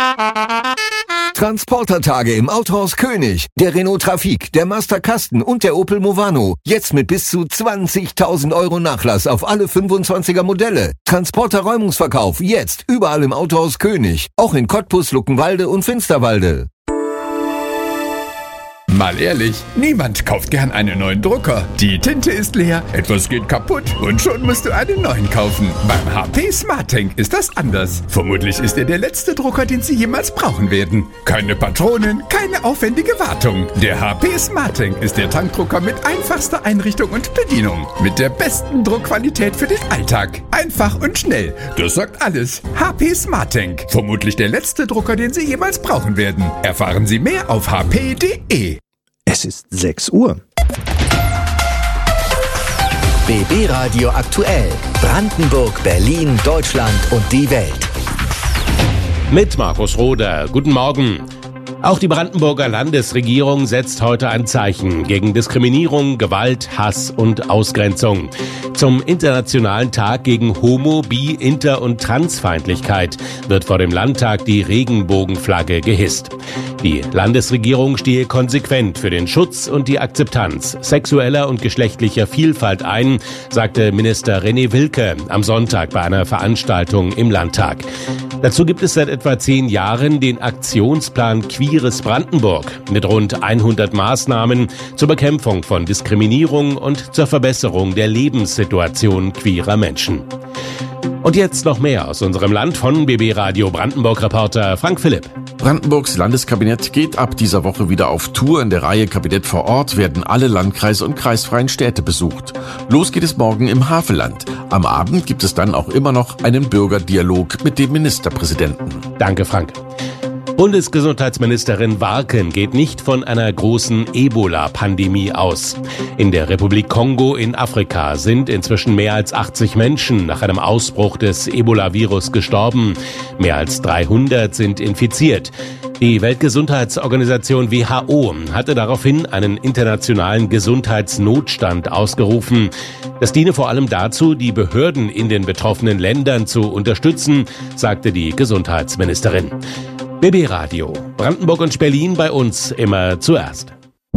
Transportertage im Autohaus König. Der Renault Trafic, der Master Kasten und der Opel Movano. Jetzt mit bis zu 20.000 € Nachlass auf alle 25er Modelle. Transporter-Räumungsverkauf jetzt überall im Autohaus König. Auch in Cottbus, Luckenwalde und Finsterwalde. Mal ehrlich, niemand kauft gern einen neuen Drucker. Die Tinte ist leer, etwas geht kaputt und schon musst du einen neuen kaufen. Beim HP SmartTank ist das anders. Vermutlich ist er der letzte Drucker, den Sie jemals brauchen werden. Keine Patronen, keine aufwendige Wartung. Der HP SmartTank ist der Tankdrucker mit einfachster Einrichtung und Bedienung. Mit der besten Druckqualität für den Alltag. Einfach und schnell. Das sagt alles. HP SmartTank. Vermutlich der letzte Drucker, den Sie jemals brauchen werden. Erfahren Sie mehr auf hp.de. Es ist 6 Uhr. BB Radio aktuell. Brandenburg, Berlin, Deutschland und die Welt. Mit Markus Roder. Guten Morgen. Auch die Brandenburger Landesregierung setzt heute ein Zeichen gegen Diskriminierung, Gewalt, Hass und Ausgrenzung. Zum Internationalen Tag gegen Homo-, Bi-, Inter- und Transfeindlichkeit wird vor dem Landtag die Regenbogenflagge gehisst. Die Landesregierung stehe konsequent für den Schutz und die Akzeptanz sexueller und geschlechtlicher Vielfalt ein, sagte Minister René Wilke am Sonntag bei einer Veranstaltung im Landtag. Dazu gibt es seit etwa 10 Jahren den Aktionsplan Queeres Brandenburg mit rund 100 Maßnahmen zur Bekämpfung von Diskriminierung und zur Verbesserung der Lebenssituation queerer Menschen. Und jetzt noch mehr aus unserem Land von BB Radio Brandenburg-Reporter Frank Philipp. Brandenburgs Landeskabinett geht ab dieser Woche wieder auf Tour. In der Reihe Kabinett vor Ort werden alle Landkreise und kreisfreien Städte besucht. Los geht es morgen im Havelland. Am Abend gibt es dann auch immer noch einen Bürgerdialog mit dem Ministerpräsidenten. Danke, Frank. Bundesgesundheitsministerin Warken geht nicht von einer großen Ebola-Pandemie aus. In der Republik Kongo in Afrika sind inzwischen mehr als 80 Menschen nach einem Ausbruch des Ebola-Virus gestorben. Mehr als 300 sind infiziert. Die Weltgesundheitsorganisation WHO hatte daraufhin einen internationalen Gesundheitsnotstand ausgerufen. Das diene vor allem dazu, die Behörden in den betroffenen Ländern zu unterstützen, sagte die Gesundheitsministerin. BB Radio, Brandenburg und Berlin bei uns immer zuerst.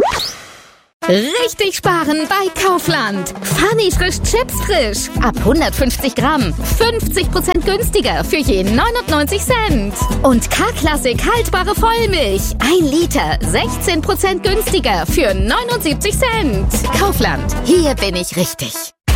Richtig sparen bei Kaufland. Funny frisch Chips frisch. Ab 150 Gramm. 50% günstiger für je 99 Cent. Und K-Klassik haltbare Vollmilch. 1 Liter. 16% günstiger für 79 Cent. Kaufland. Hier bin ich richtig.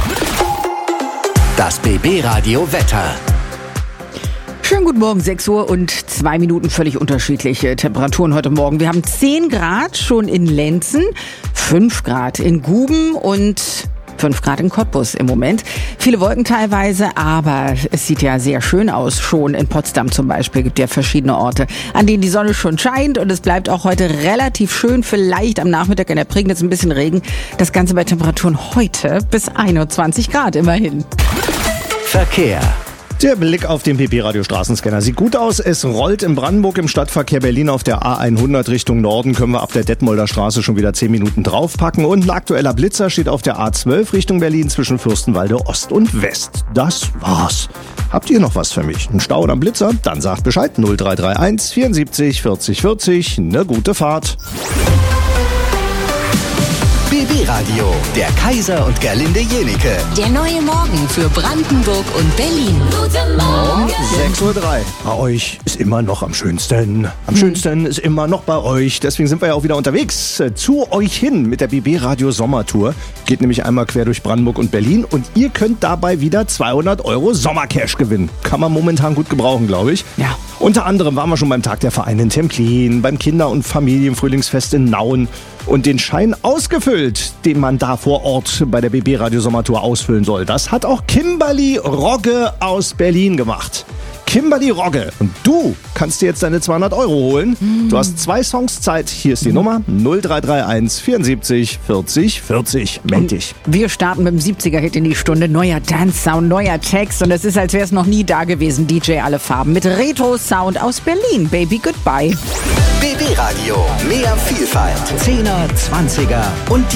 Das BB Radio Wetter. Schönen guten Morgen, 6 Uhr und 2 Minuten, völlig unterschiedliche Temperaturen heute Morgen. Wir haben 10 Grad schon in Lenzen, 5 Grad in Guben und 5 Grad in Cottbus im Moment. Viele Wolken teilweise, aber es sieht ja sehr schön aus. Schon in Potsdam zum Beispiel gibt ja verschiedene Orte, an denen die Sonne schon scheint. Und es bleibt auch heute relativ schön. Vielleicht am Nachmittag in der Prignitz ein bisschen Regen. Das Ganze bei Temperaturen heute bis 21 Grad immerhin. Verkehr. Der Blick auf den PP-Radio-Straßenscanner sieht gut aus. Es rollt in Brandenburg im Stadtverkehr Berlin auf der A100 Richtung Norden. Können wir ab der Detmolder Straße schon wieder 10 Minuten draufpacken. Und ein aktueller Blitzer steht auf der A12 Richtung Berlin zwischen Fürstenwalde Ost und West. Das war's. Habt ihr noch was für mich? Ein Stau oder ein Blitzer? Dann sagt Bescheid. 0331 74 40 40. Eine gute Fahrt. BB Radio, der Kaiser und Gerlinde Jenike. Der neue Morgen für Brandenburg und Berlin. Guten Morgen. 6:03 Uhr. Bei euch ist immer noch am schönsten. Am schönsten ist immer noch bei euch. Deswegen sind wir ja auch wieder unterwegs. Zu euch hin mit der BB Radio Sommertour. Geht nämlich einmal quer durch Brandenburg und Berlin. Und ihr könnt dabei wieder 200 € Sommercash gewinnen. Kann man momentan gut gebrauchen, glaube ich. Ja. Unter anderem waren wir schon beim Tag der Vereine in Templin, beim Kinder- und Familienfrühlingsfest in Nauen und den Schein ausgefüllt, den man da vor Ort bei der BB Radio Sommertour ausfüllen soll. Das hat auch Kimberly Rogge aus Berlin gemacht. Kimberly Rogge. Und du kannst dir jetzt deine 200 € holen. Du hast 2 Songs Zeit. Hier ist die Nummer 0331 74 40 40. Meld dich. Wir starten mit dem 70er-Hit in die Stunde. Neuer Dance-Sound, neuer Text. Und es ist, als wäre es noch nie da gewesen. DJ Alle Farben mit Retro-Sound aus Berlin. Baby, goodbye. BB Radio, mehr Vielfalt. 10er, 20er und